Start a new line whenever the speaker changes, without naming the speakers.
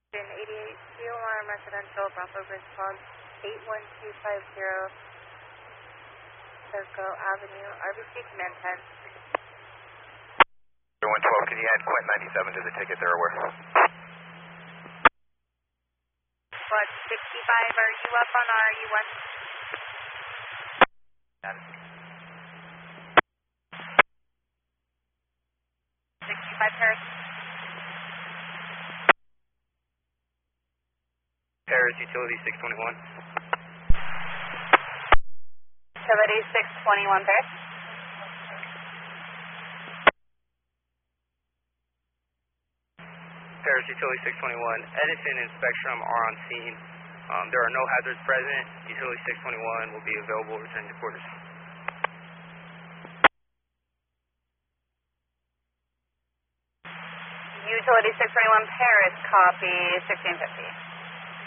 In 88 COR Residential, Bravo Response 81250, Circle Avenue, RBC Command 10.
112, can you add Quint 97 to the ticket there, where?
What, 65, are you up on RU1?
Got it.
65 Paris.
Paris, Utility 621.
Utility 621 Paris.
Paris, Utility 621. Edison and Spectrum are on scene. There are no hazards present. Utility 621 will be available returning to quarters.
Utility 621 Paris, copy 1650.